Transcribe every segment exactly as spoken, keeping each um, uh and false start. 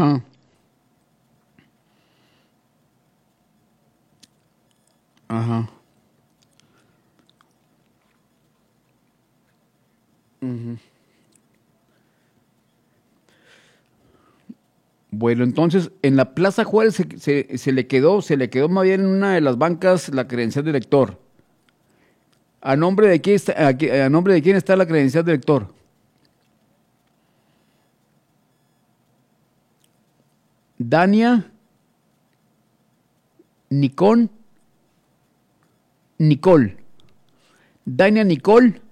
Ah, ajá. Ujú. Bueno, entonces en la Plaza Juárez se, se- se le quedó, se le quedó más bien en una de las bancas la credencial de lector. ¿A nombre de quién está, a, qui- a nombre de quién está la credencial de lector? Dania, Nicón, Nicole. Dania Nicole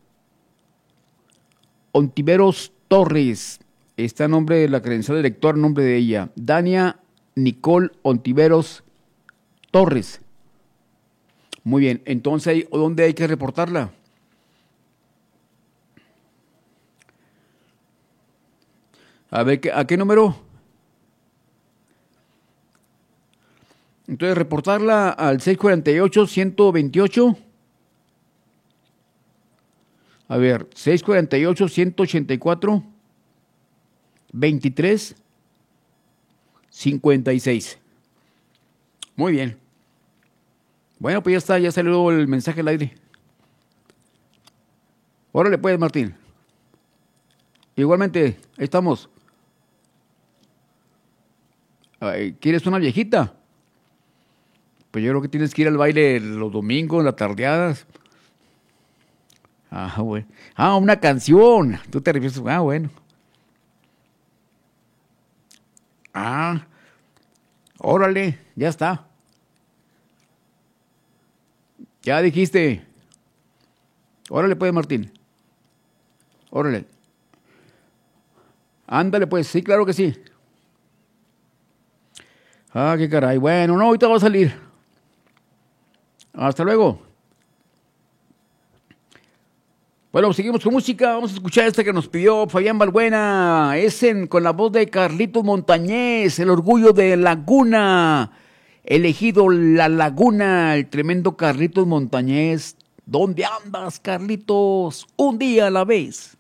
Ontiveros Torres. Está a nombre de la credencial de lector, a nombre de ella. Dania Nicole Ontiveros Torres. Muy bien, entonces, ¿dónde hay que reportarla? A ver, ¿qué- ¿a qué número? Entonces, reportarla al seis cuarenta y ocho, ciento veintiocho. A ver, seis cuarenta y ocho, ciento ochenta y cuatro, veintitrés, cincuenta y seis. Muy bien. Bueno, pues ya está, ya salió el mensaje al aire. Órale, pues, Martín. Igualmente, ahí estamos. Ay, ¿quieres una viejita? Pues yo creo que tienes que ir al baile los domingos, las tardeadas. Ah, bueno. Ah, una canción. Tú te refieres. Ah, bueno. Ah, órale, ya está. Ya dijiste. Órale, pues, Martín. Órale. Ándale, pues. Sí, claro que sí. Ah, qué caray. Bueno, no, ahorita va a salir. Hasta luego. Bueno, seguimos con música. Vamos a escuchar esta que nos pidió Fabián Balbuena. Es en, con la voz de Carlitos Montañez, el orgullo de Laguna. Elegido La Laguna, el tremendo Carlitos Montañez. ¿Dónde andas, Carlitos? Un día a la vez.